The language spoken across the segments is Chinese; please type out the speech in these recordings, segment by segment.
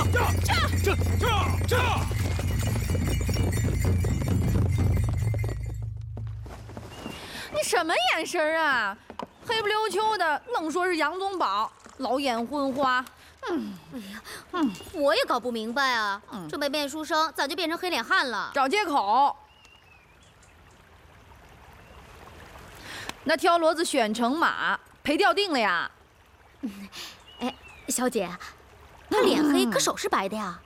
这！ 你什么眼神啊？黑不溜秋的，愣说是杨宗保，老眼昏花。 我也搞不明白啊，这位面书生咋就变成黑脸汉了？ 找借口。那挑骡子选成马，赔掉定了呀。 哎，小姐，他脸黑，可手是白的呀。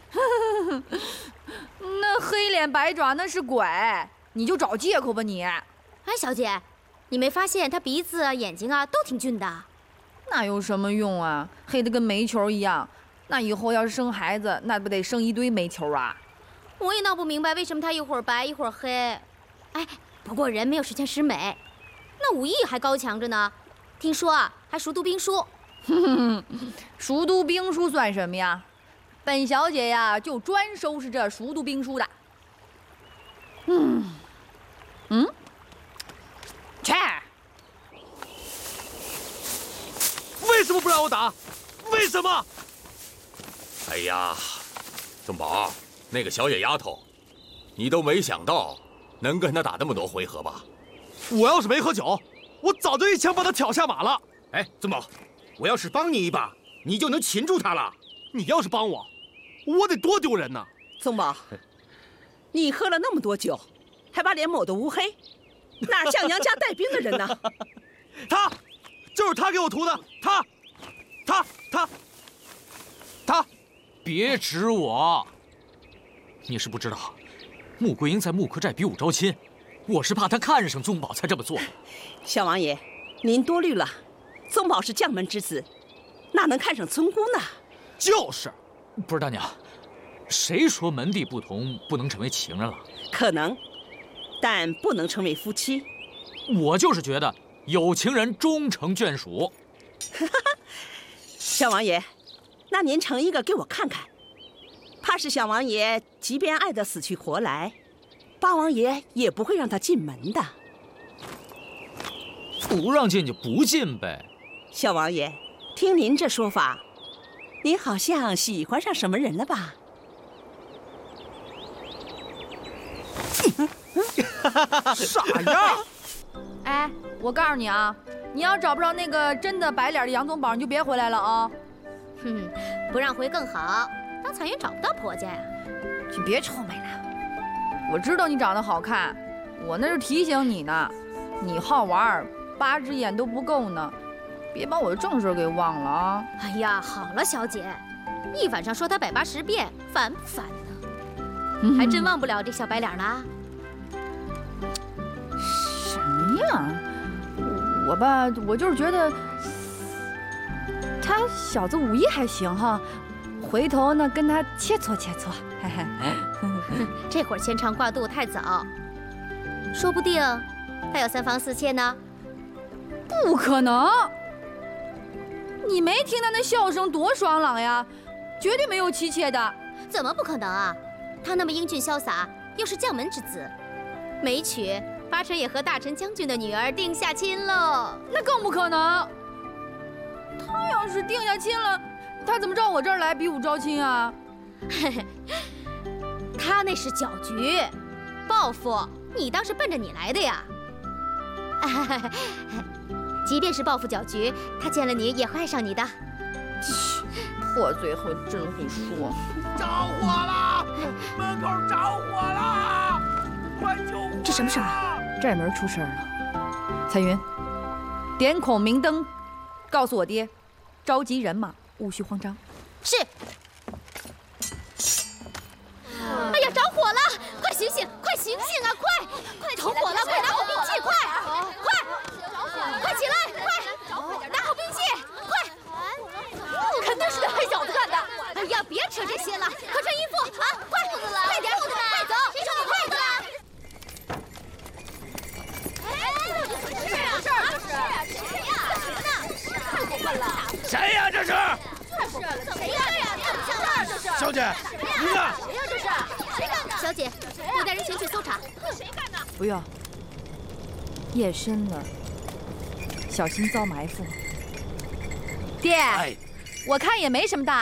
那黑脸白爪那是鬼，你就找借口吧你。 哎，小姐，你没发现他鼻子啊、眼睛啊都挺俊的？ 那有什么用啊？黑得跟煤球一样，那以后要是生孩子，那不得生一堆煤球啊？ 我也闹不明白为什么他一会儿白一会儿黑。哎，不过人没有十全十美，那武艺还高强着呢。听说啊，还熟读兵书。 熟读兵书算什么呀？本小姐呀，就专收拾这熟读兵书的。切！ 为什么不让我打？为什么？哎呀，宗保，那个小野丫头，你都没想到能跟她打那么多回合吧？ 我要是没喝酒，我早就一枪把她挑下马了。 哎，宗保，我要是帮你一把，你就能擒住她了。 你要是帮我，我得多丢人呢！ 宗保，你喝了那么多酒，还把脸抹得乌黑，哪像娘家带兵的人呢？ 他，就是他给我涂的，他， 别指我！你是不知道，穆桂英在木柯寨比武招亲，我是怕她看上宗保才这么做的。 小王爷，您多虑了，宗保是将门之子，哪能看上村姑呢？ 就是， 不是大娘，谁说门第不同不能成为情人了？ 可能，但不能成为夫妻。 我就是觉得有情人终成眷属。 小王爷，那您成一个给我看看，怕是小王爷即便爱得死去活来，八王爷也不会让他进门的。 不让进就不进呗。 小王爷，听您这说法，您好像喜欢上什么人了吧？ 傻样！ 哎，我告诉你啊，你要找不着那个真的白脸的杨宗保，你就别回来了啊！ 不让回更好，当彩云找不到婆家呀。 你别臭美了，我知道你长得好看，我那是提醒你呢。你好玩，8只眼都不够呢，别把我的正事给忘了啊！ 哎呀，好了，小姐，一晚上说他180遍，烦不烦呢？还真忘不了这小白脸啦。 什么呀？我吧，我就是觉得他小子武艺还行哈，回头呢跟他切磋切磋。嘿嘿， 这会儿牵肠挂肚太早，说不定他有3房4妾呢。 不可能！你没听他那笑声多爽朗呀，绝对没有妻妾的。 怎么不可能啊？他那么英俊潇洒，又是将门之子，没娶八成也和大臣将军的女儿定下亲喽。 那更不可能。他要是定下亲了，他怎么到我这儿来比武招亲啊？ 他那是搅局，报复，你当是奔着你来的呀？即便是报复搅局，他见了你也会爱上你的。 破嘴后真会说。 着火了！门口着火了！快救火！ 这什么事儿啊？ 寨门出事儿了。彩云，点孔明灯，告诉我爹，召集人马，勿需慌张。 是。哎呀，着火了！快醒醒，快醒醒啊！快！着火了！快拿好兵器！快起来！快！拿好兵器！快！肯定是那黑小子干的！哎呀，别扯这些了，快穿衣服啊！快点，快走！谁说我快的了？哎，怎么回事啊？谁呀？太过分了！ 谁呀？这是？ 谁呀？这是小姐，您看， 谁呀？这是谁干的？小姐，我带人前去搜查。谁干的？ 不用。夜深了，小心遭埋伏。爹，我看也没什么大